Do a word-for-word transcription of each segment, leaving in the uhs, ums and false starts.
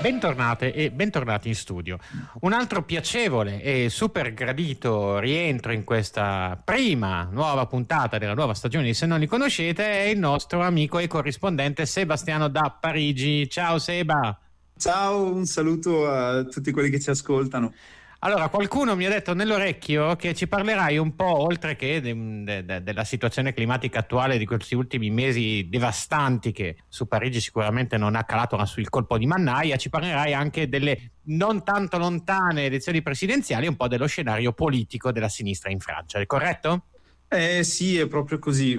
Bentornate e bentornati in studio. Un altro piacevole e super gradito rientro in questa prima nuova puntata della nuova stagione di Se non li conoscete è il nostro amico e corrispondente Sebastiano da Parigi. Ciao Seba! Ciao, un saluto a tutti quelli che ci ascoltano. Allora, qualcuno mi ha detto nell'orecchio che ci parlerai un po', oltre che de, de, de, della situazione climatica attuale di questi ultimi mesi devastanti, che su Parigi sicuramente non ha calato sul colpo di mannaia, ci parlerai anche delle non tanto lontane elezioni presidenziali e un po' dello scenario politico della sinistra in Francia, è corretto? Eh sì, è proprio così,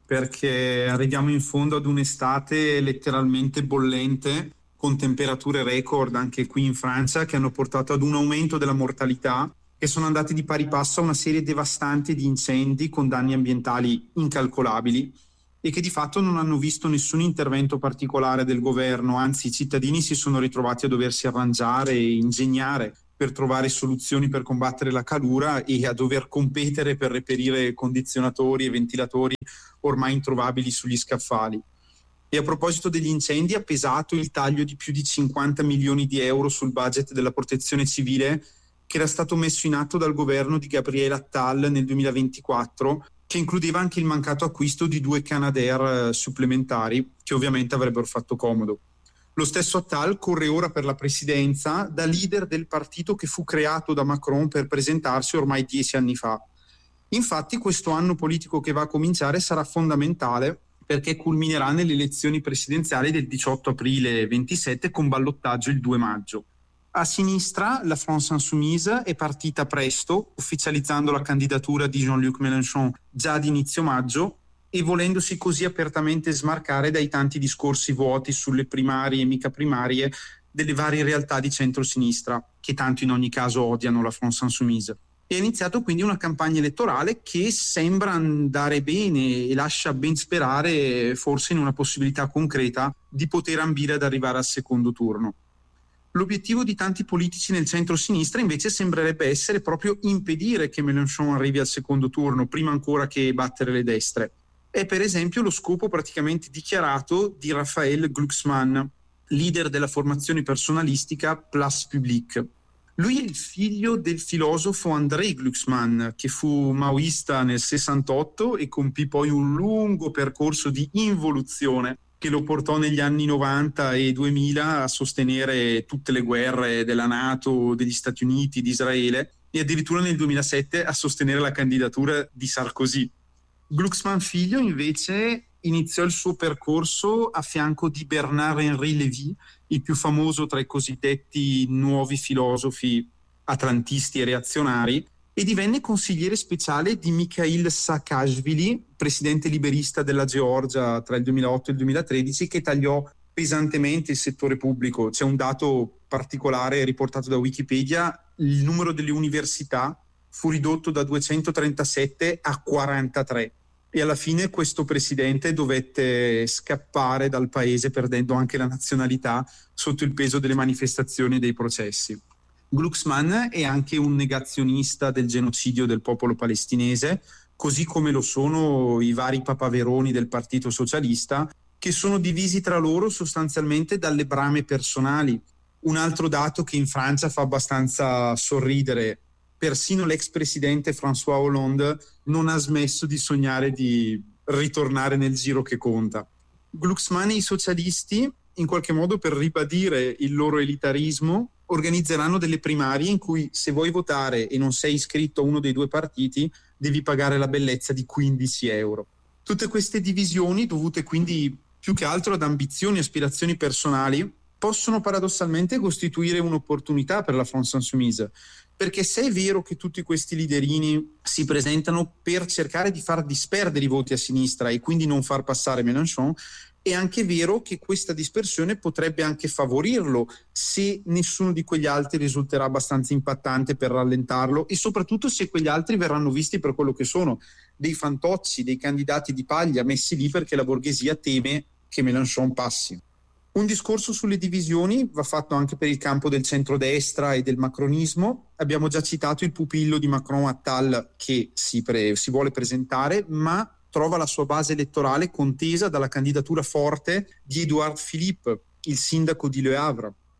perché arriviamo in fondo ad un'estate letteralmente bollente, con temperature record anche qui in Francia che hanno portato ad un aumento della mortalità, che sono andati di pari passo a una serie devastante di incendi con danni ambientali incalcolabili e che di fatto non hanno visto nessun intervento particolare del governo, anzi i cittadini si sono ritrovati a doversi arrangiare e ingegnare per trovare soluzioni per combattere la calura e a dover competere per reperire condizionatori e ventilatori ormai introvabili sugli scaffali. E a proposito degli incendi, ha pesato il taglio di più di cinquanta milioni di euro sul budget della protezione civile che era stato messo in atto dal governo di Gabriel Attal nel duemilaventiquattro, che includeva anche il mancato acquisto di due Canadair supplementari che ovviamente avrebbero fatto comodo. Lo stesso Attal corre ora per la presidenza da leader del partito che fu creato da Macron per presentarsi ormai dieci anni fa. Infatti questo anno politico che va a cominciare sarà fondamentale perché culminerà nelle elezioni presidenziali del diciotto aprile ventisette con ballottaggio il due maggio. A sinistra la France Insoumise è partita presto, ufficializzando la candidatura di Jean-Luc Mélenchon già ad inizio maggio e volendosi così apertamente smarcare dai tanti discorsi vuoti sulle primarie e mica primarie delle varie realtà di centro-sinistra, che tanto in ogni caso odiano la France Insoumise. È iniziato quindi una campagna elettorale che sembra andare bene e lascia ben sperare forse in una possibilità concreta di poter ambire ad arrivare al secondo turno. L'obiettivo di tanti politici nel centro-sinistra invece sembrerebbe essere proprio impedire che Mélenchon arrivi al secondo turno, prima ancora che battere le destre. È per esempio lo scopo praticamente dichiarato di Raphaël Glucksmann, leader della formazione personalistica Place Publique. Lui è il figlio del filosofo André Glucksmann, che fu maoista nel sessantotto e compì poi un lungo percorso di involuzione che lo portò negli anni novanta e duemila a sostenere tutte le guerre della NATO, degli Stati Uniti, di Israele e addirittura nel duemilasette a sostenere la candidatura di Sarkozy. Glucksmann figlio invece iniziò il suo percorso a fianco di Bernard-Henri Lévy, il più famoso tra i cosiddetti nuovi filosofi atlantisti e reazionari, e divenne consigliere speciale di Mikhail Saakashvili, presidente liberista della Georgia tra il duemilaotto e il duemilatredici, che tagliò pesantemente il settore pubblico. C'è un dato particolare riportato da Wikipedia: il numero delle università fu ridotto da duecentotrentasette a quarantatré. E alla fine questo presidente dovette scappare dal paese perdendo anche la nazionalità sotto il peso delle manifestazioni e dei processi. Glucksmann è anche un negazionista del genocidio del popolo palestinese, così come lo sono i vari papaveroni del Partito Socialista, che sono divisi tra loro sostanzialmente dalle brame personali. Un altro dato che in Francia fa abbastanza sorridere: persino l'ex presidente François Hollande non ha smesso di sognare di ritornare nel giro che conta. Glucksmann e i socialisti, in qualche modo per ribadire il loro elitarismo, organizzeranno delle primarie in cui, se vuoi votare e non sei iscritto a uno dei due partiti, devi pagare la bellezza di quindici euro. Tutte queste divisioni, dovute quindi più che altro ad ambizioni e aspirazioni personali, possono paradossalmente costituire un'opportunità per la France Insoumise, perché se è vero che tutti questi liderini si presentano per cercare di far disperdere i voti a sinistra e quindi non far passare Mélenchon, è anche vero che questa dispersione potrebbe anche favorirlo se nessuno di quegli altri risulterà abbastanza impattante per rallentarlo, e soprattutto se quegli altri verranno visti per quello che sono, dei fantocci, dei candidati di paglia messi lì perché la borghesia teme che Mélenchon passi. Un discorso sulle divisioni va fatto anche per il campo del centrodestra e del macronismo. Abbiamo già citato il pupillo di Macron, Attal, che si, pre- si vuole presentare, ma trova la sua base elettorale contesa dalla candidatura forte di Édouard Philippe, il sindaco di Le Havre.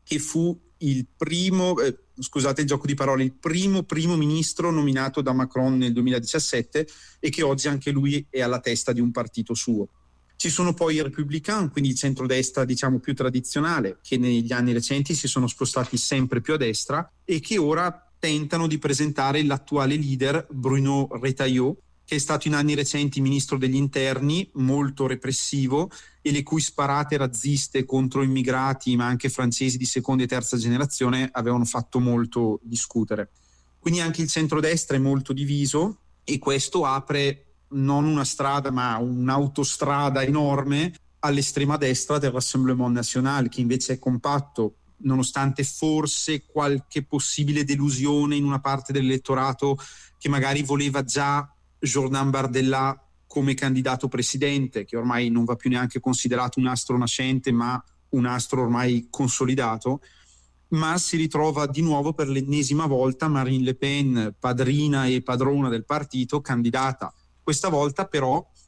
che fu il primo, eh, scusate il gioco di parole, il primo primo ministro nominato da Macron nel duemiladiciassette e che oggi anche lui è alla testa di un partito suo. Ci sono poi i Républicains, quindi il centrodestra diciamo più tradizionale, che negli anni recenti si sono spostati sempre più a destra e che ora tentano di presentare l'attuale leader Bruno Retailleau, che è stato in anni recenti ministro degli interni, molto repressivo, e le cui sparate razziste contro immigrati, ma anche francesi di seconda e terza generazione, avevano fatto molto discutere. Quindi anche il centrodestra è molto diviso e questo apre non una strada ma un'autostrada enorme all'estrema destra del Rassemblement National, che invece è compatto, nonostante forse qualche possibile delusione in una parte dell'elettorato che magari voleva già Jordan Bardella come candidato presidente, che ormai non va più neanche considerato un astro nascente ma un astro ormai consolidato, ma si ritrova di nuovo per l'ennesima volta Marine Le Pen, padrina e padrona del partito, candidata. Questa volta però